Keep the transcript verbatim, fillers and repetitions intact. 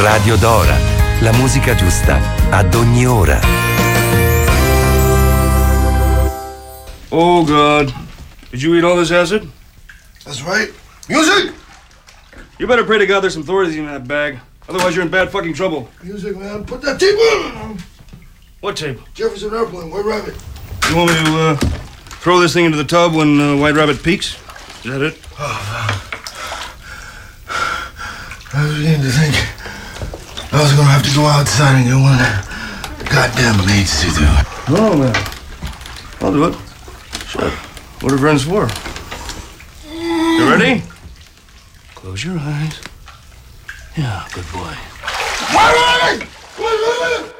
Radio Dora. La musica giusta ad ogni ora. Oh, God. Did you eat all this acid? That's right. Music! You better pray to God there's some Thorazine in that bag. Otherwise, you're in bad fucking trouble. Music, man. Put that tape on! What tape? Jefferson Airplane, White Rabbit. You want me to uh, throw this thing into the tub when uh, White Rabbit peaks? Is that it? Oh, I was beginning to think I was gonna have to go outside and get one of the goddamn maids to do it. Oh, man. I'll do it. Shit. What are friends for? You ready? Close your eyes. Yeah, good boy. White Rabbit! White Rabbit!